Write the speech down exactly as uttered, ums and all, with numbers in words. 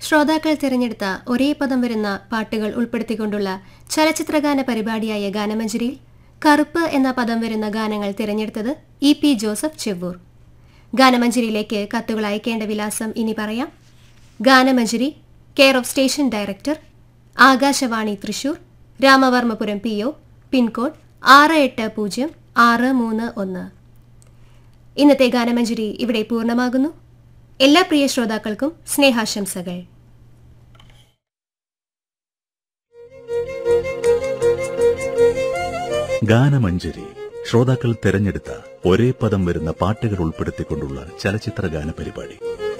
ശ്രോതാക്കൾ തിരഞ്ഞെടുത്ത ഒരേ പദം വരുന്ന പാട്ടുകൾ ഉൾപ്പെടുത്തിക്കൊണ്ടുള്ള ചലച്ചിത്രഗാന പരിപാടിയായ ഗാനമഞ്ജരിയിൽ കറുപ്പ് എന്ന പദം വരുന്ന ഗാനങ്ങൾ തിരഞ്ഞെടുത്തത് ഇ പി ജോസഫ് ചെവ്വൂർ. ഗാനമഞ്ജരിയിലേക്ക് കത്തുകൾ അയക്കേണ്ട വിലാസം ഇനി പറയാം. ഗാനമഞ്ജരി, care of station director, Akashvani Thrissur, Ramavarmapuram P O, pincode ആറ് എട്ട് പൂജ്യം ആറ് മൂന്ന് ഒന്ന്. ഇന്നത്തെ ഗാനമഞ്ജരി ഇവിടെ പൂർണ്ണമാകുന്നു. എല്ലാ പ്രിയ ശ്രോതാക്കൾക്കും സ്നേഹാശംസകൾ. ഗാനമഞ്ജരി ശ്രോതാക്കൾ തെരഞ്ഞെടുത്ത ഒരേ പദം വരുന്ന പാട്ടുകൾ ഉൾപ്പെടുത്തിക്കൊണ്ടുള്ള ചലച്ചിത്ര ഗാന പരിപാടി.